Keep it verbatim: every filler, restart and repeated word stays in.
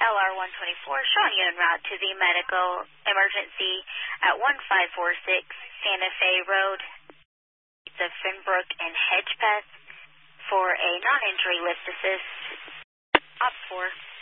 L R one twenty-four, showing you en route to the medical emergency at one five four six Santa Fe Road, the Finbrook and Hedgepeth, for a non-injury lift assist. Op four.